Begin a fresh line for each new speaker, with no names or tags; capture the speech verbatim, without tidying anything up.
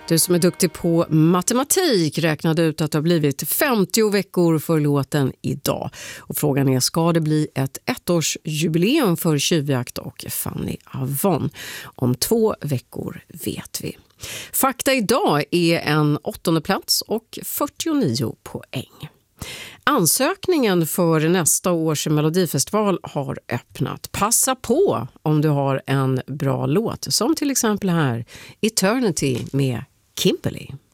Du som är duktig på matematik räknade ut att det har blivit femtio veckor för låten idag. Och frågan är, ska det bli ett ettårsjubileum för Tjuvjakt och Fanny Avon? Om två veckor vet vi. Fakta idag är en åttonde plats och fyrtionio poäng. Ansökningen för nästa års Melodifestival har öppnat. Passa på om du har en bra låt, som till exempel här Eternity med Kimberly.